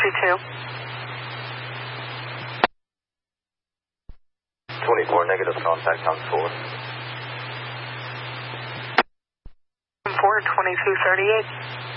22. 24, negative contact on 4. 4, 2238.